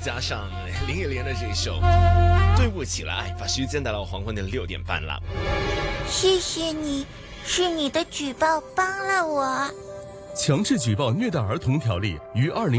加上林忆莲的这首《对不起了爱》，把时间带到黄昏的6点半了。 谢谢你，是你的举报帮了我。 强制举报虐待儿童条例于20